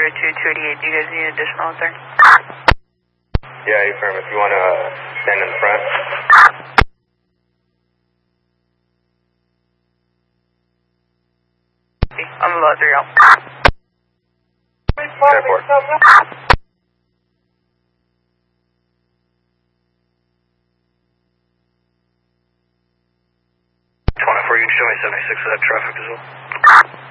288, do you guys need additional out there? Yeah, affirm. If you want to stand in the front. I'm about 3 out. Airport. 24, you can show me 76 of that traffic as well.